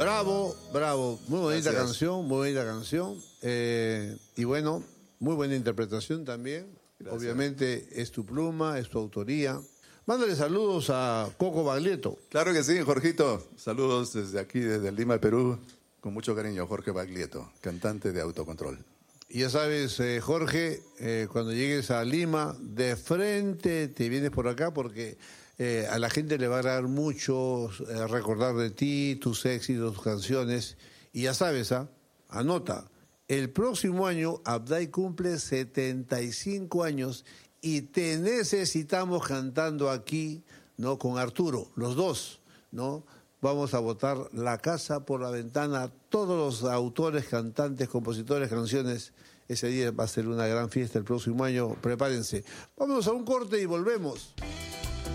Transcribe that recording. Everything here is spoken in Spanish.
Bravo, bravo. Muy bonita Gracias. canción, muy bonita canción. Y bueno, muy buena interpretación también. Gracias. Obviamente es tu pluma, es tu autoría. Mándale saludos a Coco Baglietto. Claro que sí, Jorgito. Saludos desde aquí, desde Lima, Perú. Con mucho cariño, Jorge Baglietto, cantante de Autocontrol. Y ya sabes, Jorge, cuando llegues a Lima, de frente te vienes por acá porque a la gente le va a agradar mucho recordar de ti, tus éxitos, tus canciones. Y ya sabes, anota, el próximo año Abday cumple 75 años y te necesitamos cantando aquí, ¿no? Con Arturo, los dos, ¿no? Vamos a botar la casa por la ventana, todos los autores, cantantes, compositores, canciones. Ese día va a ser una gran fiesta el próximo año, prepárense. Vámonos a un corte y volvemos.